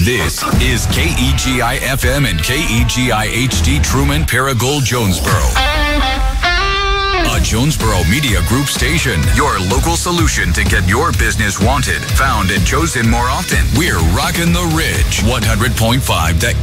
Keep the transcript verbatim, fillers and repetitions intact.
This is K E G I F M and K E G I H D Truman Paragould Jonesboro. A Jonesboro Media Group station. Your local solution to get your business wanted, found, and chosen more often. We're rocking the Ridge. one hundred point five to